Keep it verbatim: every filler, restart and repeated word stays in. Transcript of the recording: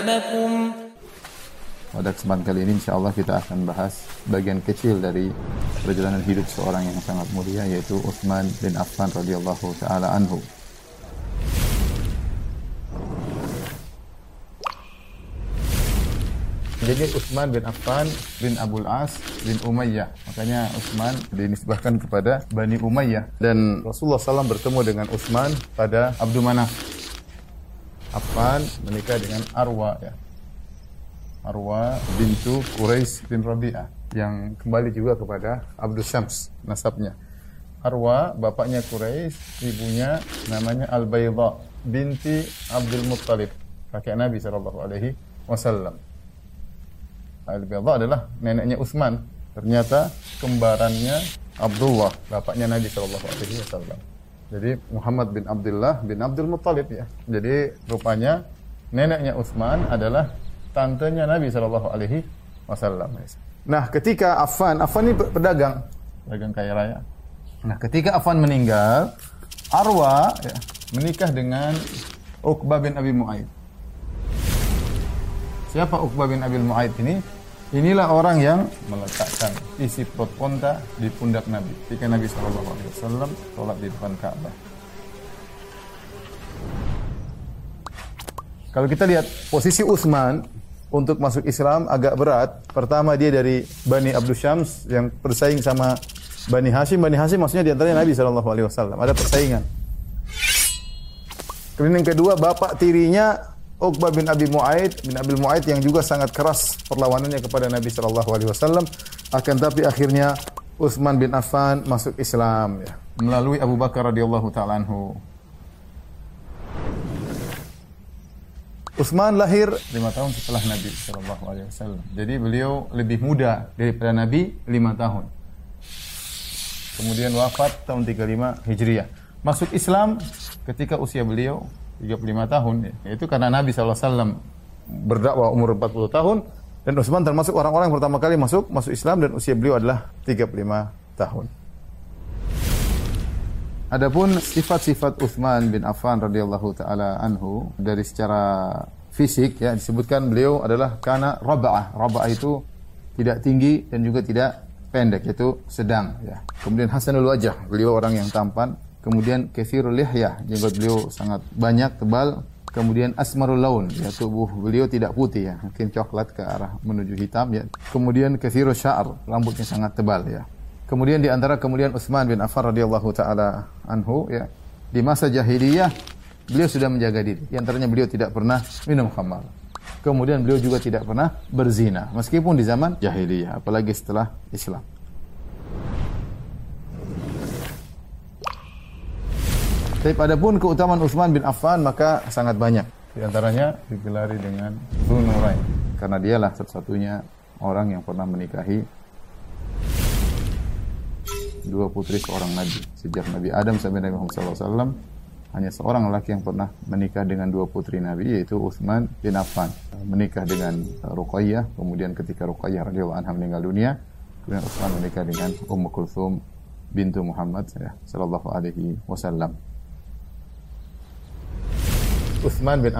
Pada kesempatan kali ini insyaallah kita akan bahas bagian kecil dari perjalanan hidup seorang yang sangat mulia, yaitu Utsman bin Affan radhiyallahu taala anhu. Jadi Utsman bin Affan bin Abul As bin Umayyah. Makanya Utsman dinisbahkan kepada Bani Umayyah. Dan Rasulullah shallallahu alaihi wasallam bertemu dengan Utsman pada Abdu Manaf. Affan menikah dengan Arwa, ya. Arwa bintu Quraisy bin Rabi'ah, yang kembali juga kepada Abdus Syams nasabnya. Arwa bapaknya Quraisy, ibunya namanya Al-Bayda binti Abdul Muttalib, kakek Nabi sallallahu alaihi wasallam. Al-Bayda adalah neneknya Utsman. Ternyata kembarannya Abdullah, bapaknya Nabi sallallahu alaihi wasallam. Jadi Muhammad bin Abdullah bin Abdul Muttalib, ya. Jadi rupanya neneknya Utsman adalah tantenya Nabi sallallahu alaihi wasallam. Nah, ketika Affan, Affan ini pedagang, pedagang kaya raya. Nah, ketika Affan meninggal, Arwa, ya, menikah dengan Uqbah bin Abi Mu'aid. Siapa Uqbah bin Abi Mu'aid ini? Inilah orang yang meletakkan isi perut onta di pundak Nabi ketika Nabi sallallahu alaihi wasallam sholat di depan Ka'bah. Kalau kita lihat posisi Utsman untuk masuk Islam agak berat. Pertama, dia dari Bani Abdus Syams yang bersaing sama Bani Hashim. Bani Hashim maksudnya di antaranya Nabi sallallahu alaihi wasallam. Ada persaingan. Kemudian yang kedua, bapak tirinya Uqbah bin Abi Mu'aid bin Abil Mu'aid yang juga sangat keras perlawanannya kepada Nabi sallallahu alaihi wasallam. Akan tapi akhirnya Utsman bin Affan masuk Islam, ya, melalui Abu Bakar radhiyallahu taala anhu. Utsman lahir lima tahun setelah Nabi sallallahu alaihi wasallam. Jadi beliau lebih muda daripada Nabi lima tahun. Kemudian wafat tahun tiga puluh lima Hijriah. Masuk Islam ketika usia beliau tiga puluh lima tahun. Itu karena Nabi sallallahu alaihi wasallam berdakwah umur empat puluh tahun, dan Utsman termasuk orang-orang yang pertama kali masuk masuk Islam, dan usia beliau adalah tiga puluh lima tahun. Adapun sifat-sifat Utsman bin Affan radhiyallahu taala anhu dari secara fisik, ya, disebutkan beliau adalah kana raba'ah. Raba'ah itu tidak tinggi dan juga tidak pendek, yaitu sedang, ya. Kemudian hasanul wajah, beliau orang yang tampan. Kemudian katsirul lihyah, jenggot beliau sangat banyak, tebal. Kemudian asmarul laun, ya, tubuh beliau tidak putih, ya, mungkin coklat ke arah menuju hitam, ya. Kemudian katsirul sya'r, rambutnya sangat tebal, ya. Kemudian di antara kemuliaan Utsman bin Affan radhiyallahu taala anhu, ya, di masa jahiliyah beliau sudah menjaga diri. Di antaranya beliau tidak pernah minum khamar. Kemudian beliau juga tidak pernah berzina meskipun di zaman jahiliyah, apalagi setelah Islam. Tapi adapun keutamaan Utsman bin Affan maka sangat banyak. Di antaranya digelari dengan Dzunurain karena dialah satu-satunya orang yang pernah menikahi dua putri seorang nabi. Sejak Nabi Adam sampai Nabi Muhammad sallallahu alaihi wasallam, hanya seorang lelaki yang pernah menikah dengan dua putri Nabi, yaitu Utsman bin Affan. Menikah dengan Ruqayyah, kemudian ketika Ruqayyah radhiyallahu anha meninggal dunia, kemudian Utsman menikah dengan Ummu Kulthum bintu Muhammad, ya, sallallahu alaihi wasallam. Utsman bin